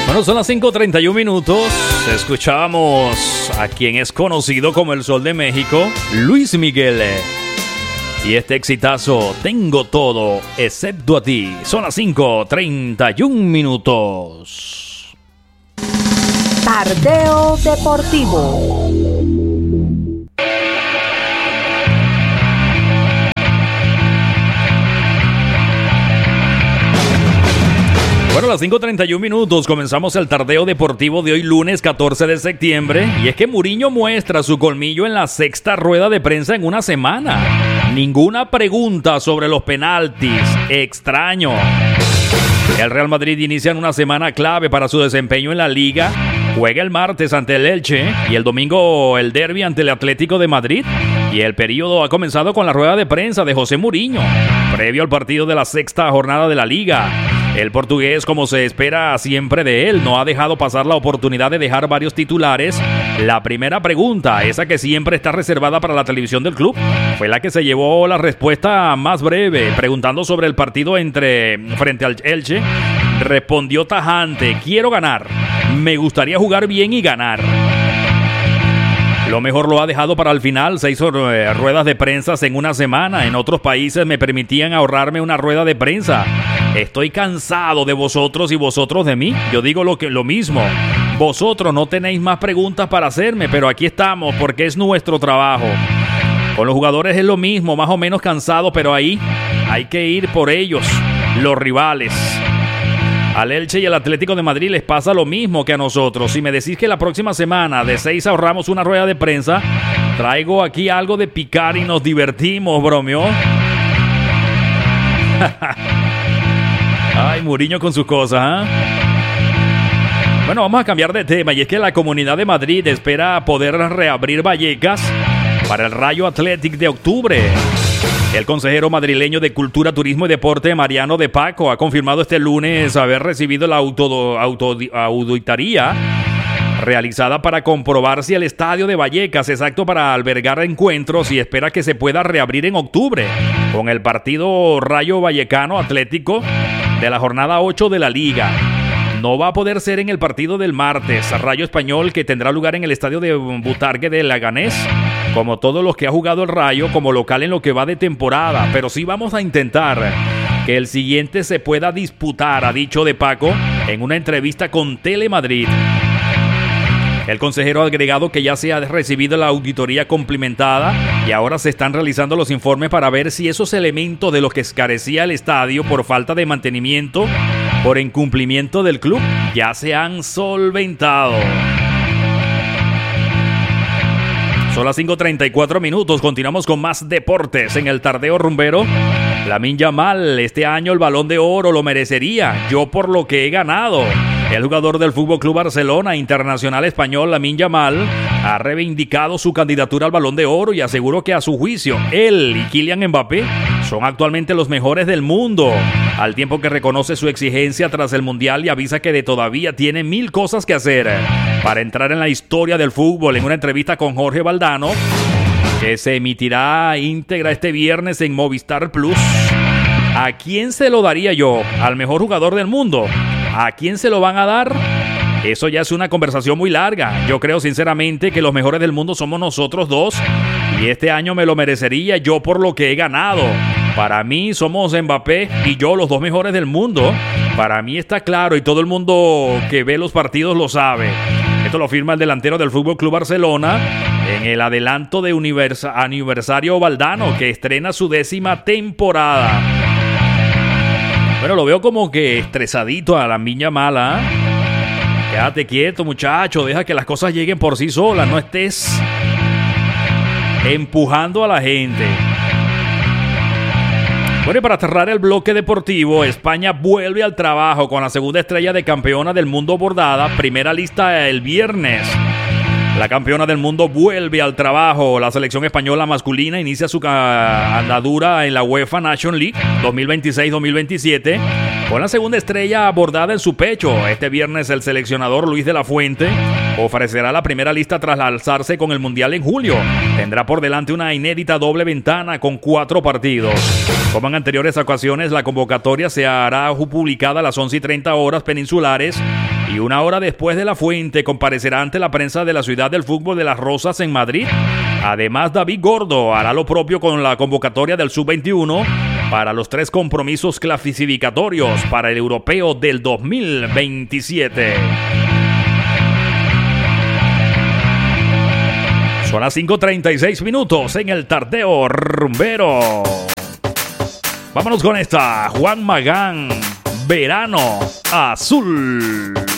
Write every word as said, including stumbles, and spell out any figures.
Bueno, son las cinco treinta y un minutos. Escuchamos a quien es conocido como el Sol de México, Luis Miguel. Y este exitazo, Tengo todo excepto a ti. Son las cinco treinta y un minutos. Tardeo Deportivo. Bueno, a las cinco treinta y un minutos comenzamos el tardeo deportivo de hoy lunes catorce de septiembre. Y es que Mourinho muestra su colmillo en la sexta rueda de prensa en una semana. Ninguna pregunta sobre los penaltis. Extraño. El Real Madrid inicia en una semana clave para su desempeño en la Liga. Juega el martes ante el Elche y el domingo el derbi ante el Atlético de Madrid. Y el periodo ha comenzado con la rueda de prensa de José Mourinho, previo al partido de la sexta jornada de la Liga. El portugués, como se espera siempre de él, no ha dejado pasar la oportunidad de dejar varios titulares. La primera pregunta, esa que siempre está reservada para la televisión del club, fue la que se llevó la respuesta más breve, preguntando sobre el partido entre frente al Elche. Respondió tajante: quiero ganar, me gustaría jugar bien y ganar. Lo mejor lo ha dejado para el final. Se hizo ruedas de prensa en una semana. En otros países me permitían ahorrarme una rueda de prensa. Estoy cansado de vosotros y vosotros de mí. Yo digo lo, que, lo mismo. Vosotros no tenéis más preguntas para hacerme, pero aquí estamos porque es nuestro trabajo. Con los jugadores es lo mismo, más o menos cansado, pero ahí hay que ir por ellos, los rivales. Al Elche y al Atlético de Madrid les pasa lo mismo que a nosotros. Si me decís que la próxima semana de seis ahorramos una rueda de prensa, traigo aquí algo de picar y nos divertimos, bromeó. Ay, Mourinho con sus cosas, ¿eh? Bueno, vamos a cambiar de tema, y es que la Comunidad de Madrid espera poder reabrir Vallecas para el Rayo Athletic de octubre. El consejero madrileño de Cultura, Turismo y Deporte, Mariano de Paco, ha confirmado este lunes haber recibido la auto, auto, auditoría realizada para comprobar si el estadio de Vallecas es apto para albergar encuentros, y espera que se pueda reabrir en octubre con el partido Rayo Vallecano Atlético de la jornada ocho de la Liga. No va a poder ser en el partido del martes, Rayo Español, que tendrá lugar en el estadio de Butarque de Leganés, como todos los que ha jugado el Rayo como local en lo que va de temporada. Pero sí vamos a intentar que el siguiente se pueda disputar, ha dicho de Paco en una entrevista con Telemadrid. El consejero ha agregado que ya se ha recibido la auditoría complementada y ahora se están realizando los informes para ver si esos elementos de los que carecía el estadio por falta de mantenimiento, por incumplimiento del club, ya se han solventado. Son las cinco treinta y cuatro minutos. Continuamos con más deportes en el tardeo rumbero. Lamine Yamal, este año el Balón de Oro lo merecería, yo por lo que he ganado. El jugador del F C Barcelona, internacional español Lamine Yamal, ha reivindicado su candidatura al Balón de Oro y aseguró que a su juicio él y Kylian Mbappé son actualmente los mejores del mundo, al tiempo que reconoce su exigencia tras el Mundial y avisa que de todavía tiene mil cosas que hacer para entrar en la historia del fútbol. En una entrevista con Jorge Valdano, que se emitirá íntegra este viernes en Movistar Plus. ¿A quién se lo daría yo? ¿Al mejor jugador del mundo? ¿A quién se lo van a dar? Eso ya es una conversación muy larga. Yo creo sinceramente que los mejores del mundo somos nosotros dos, y este año me lo merecería yo por lo que he ganado. Para mí somos Mbappé y yo los dos mejores del mundo. Para mí está claro y todo el mundo que ve los partidos lo sabe. Esto lo firma el delantero del F C Barcelona en el adelanto de universa- aniversario Valdano, que estrena su décima temporada. Bueno, lo veo como que estresadito a Lamine Yamal, ¿eh? Quédate quieto, muchacho, deja que las cosas lleguen por sí solas, no estés empujando a la gente. Bueno, y para cerrar el bloque deportivo, España vuelve al trabajo con la segunda estrella de campeona del mundo bordada, primera lista el viernes. La campeona del mundo vuelve al trabajo. La selección española masculina inicia su andadura en la UEFA Nations League dos mil veintiséis dos mil veintisiete con la segunda estrella bordada en su pecho. Este viernes el seleccionador Luis de la Fuente ofrecerá la primera lista tras alzarse con el Mundial en julio. Tendrá por delante una inédita doble ventana con cuatro partidos. Como en anteriores ocasiones, la convocatoria se hará publicada a las once y treinta horas peninsulares Y una hora después de La Fuente comparecerá ante la prensa de la ciudad del fútbol de Las Rosas en Madrid. Además, David Gordo hará lo propio con la convocatoria del sub veintiuno para los tres compromisos clasificatorios para el europeo del dos mil veintisiete. Son las cinco treinta y seis minutos en el Tardeo Rumbero. Vámonos con esta, Juan Magán, Verano Azul.